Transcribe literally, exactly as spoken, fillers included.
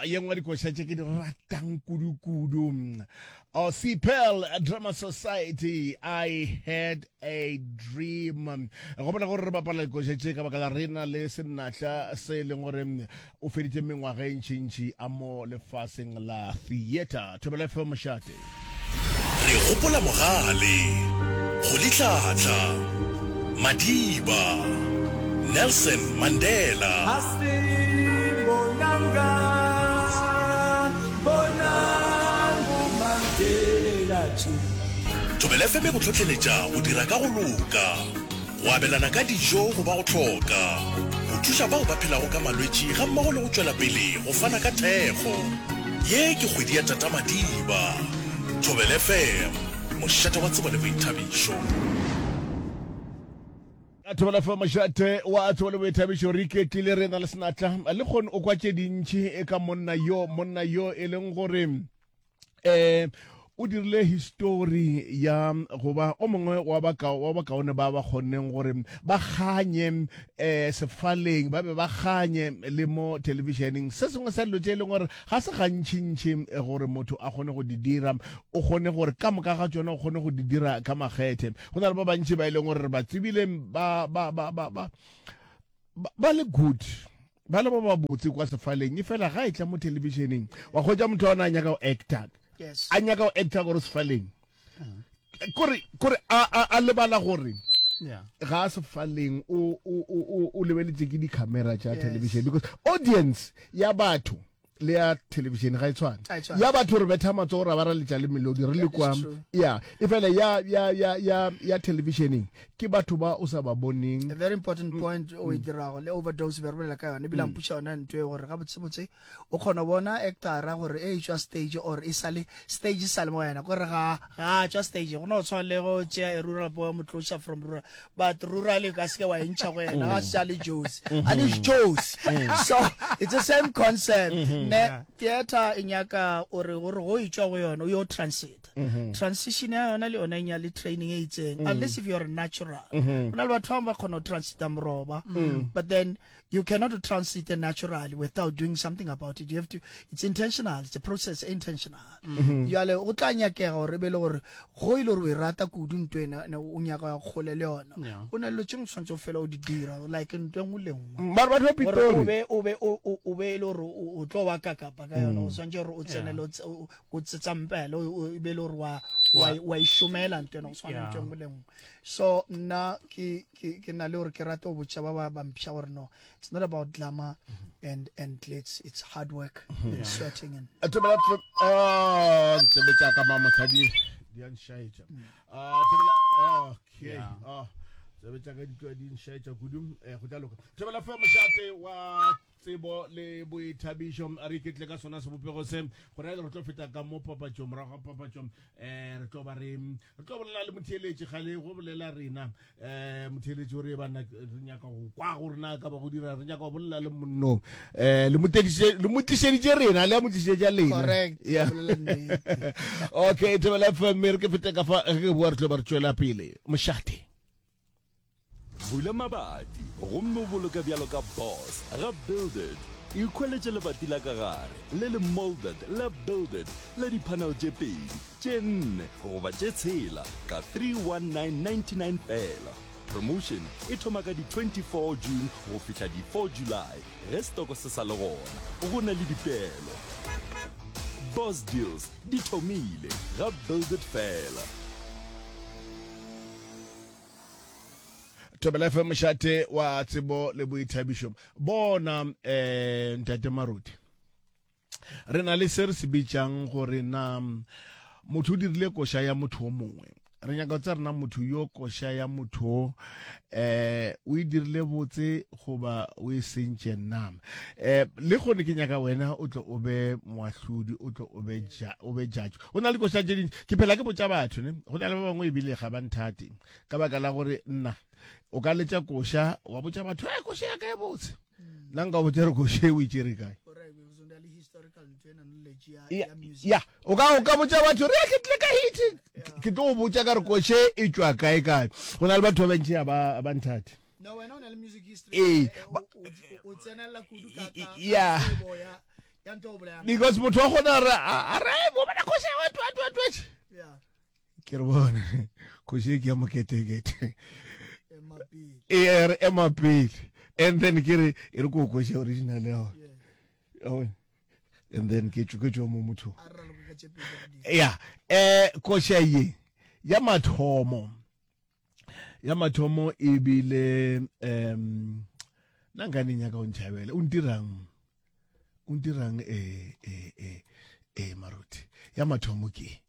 yang wa dikoša tše ke di ratang kudu-kudu. Oh, C P L Drama Society, I had a dream. Go bona gore re bapala dikoša tše ka baka la rena le senatla se leng gore o feditše mengwaga e ntšintši a mo lefaseng la theater. Thobela F M Mošate. Re gopola mogale, go ditlatla, Madiba, Nelson Mandela. Thobela F M go tlhotlheletša go dira ka go loka, go abelana ka dijo go ba go tlhoka, go thuša bao ba phelago ka malwetši ga mmogo le go tšwela pele go fana ka thekgo. Ye ke kgwedi ya Tata Madiba. Thobela F M, mošate wa tsebo le boithabišo. Thobela F M Mošate wa tsebo le boithabišo re iketlile re na le senatla le kgone o kwa tše dintšhi e ka monna yo monna yo e leng gore eh o dirile history ya goba o mongwe wa baka wa bakaone ba ba kgonneng gore ba ganye eh sefaleng ba be ba ganye le mo televisioning se sengwe sa dilo tše e leng gore ga se gantšintši gore motho a kgone go di dira o kgone gore ka moka ga tsona o kgone go di dira ka makgethe go na le ba bantši ba e leng gore ba tsebile ba ba ba ba ba ba le good ba le ba ba botse kwa sefaleng e fela ga e tla mo televisioning wa kgotsa motho ona a nyaka go actor. Yes. A nyaka go actor gore sefaleng kore kore a a lebala gore Yeah. ga sefaleng o o o o lebeletse ke di camera tša television because audience ya batho le ya television ga e tshwane ya batho re betha matso ra ba ra letša le melodi re le kwa ya e fela ya ya ya ya ya televisioning ke batho ba o sa ba boneng. A very important point o e dirago le overdose be re bolela ka yone e bilang pusha ona ntwe gore ga botsebotse o kgona bona actora gore e tswa stage or e sale stage sale mo yana gore ga ga tswa stage go no tshwana le go tšea e rural boy motlosha from rural but rural e ka se wa entšha go yena ga sale Joes and it's Joes so it's the same concept. Ne theater inyaka ore gore go itswa go yona yo transit transition ya yona le yona nya le training e itseng unless if you're natural una le batho ba khona transit amroba but then you cannot transit naturally without doing something about it. You have to, it's intentional, it's a process intentional. You are o tla nyakega gore be le gore go ile re rata kudu ntwena na o nyaka go le yona o na le tšeng tshwantse fela o di dira like ntweng le ngwe Ba ba pitoli o be o be o be le gore o tlo wa ka ka ka yona o swantse gore o tsenele o tsampela o be le gore wa wa ishumela ntwena o swantse ntweng le ngwe. So na ki ki na le gore ke rata o botša ba ba mpša gore no, it's not about glamour and and it's it's hard work and sweating and Thobela ah tsebetsa ka mama tsadi di a nshaetša ah thobela okay ah tsebetsa ka ditwa di nshaetša kudu eh go tla loka Thobela F M Mošate wa tsebo le boithabišo re ketle ka sona sebopego se gore re tlo feta ka mo papatšong morago papatšong eh re tlo ba re re tlo bolela le motheletši gale go bolela rena eh motheletši gore bana re nyaka go kwa gore na ka ba go dira re nyaka go bolela le monno eh le motheletši le motišeditše rena le motišeditša lena correct yeah okay Thobela F M re ke feta ka fa re bua re tlo ba re tšwela pele Mošate. Bula mabati gomme o boloka bjalo ka boss ga Build It e khweletše lebati la ka gare le le molded la Build It le di-panel tše pedi tše nne goba tše tshela ka three one nine ninety-nine fela. Promotion e thoma ka di-twenty-four June go fihla di-four July ge stoko se sa le gona go na le dipeelo. Boss deals di thomile ga Build It fela. Thobela F M Mošate wa tsebo le boithabišo bona eh ntate Maruti re na le se re se bitšang gore na motho o dirile koša ya motho o mongwe re nyaka tsa rena motho yo koša ya motho eh o e dirile botse goba o e sentše nama eh le gone ke nyaka wena o tlo o be moahlodi o tlo o be ja o be judge o na le koša tše dintši ke phela ke botša batho ne go na le ba bangwe e bile ga ba nthate ka baka la gore nna o ka letša koša wa botša batho e koša ya ka e botse nna nka botša re koša e o itšere kae ya o ka o ka botša batho re ke tle ka hiti ke tlo go botša ka re koša e tšwa kae kae go na le batho ba bantši ba ba nthate no wena o na le music history eh o tsenela kudu ka ya ya ntho o bolelang because motho wa gona re a re mo bana kgoši what what what what yeah ke re bona kgoši ke ya moketekete emapile e re ema pele and then ke re e re ko kgoši original ya yeah and then ke tšo ke tšo mo motho a re re ka tshepile ya eh kgoši ye ya mathomo ya mathomo e bile um nanga ni nyaka o nthabela o ntirang o ntirang eh eh eh eh maruti ya mathomo ke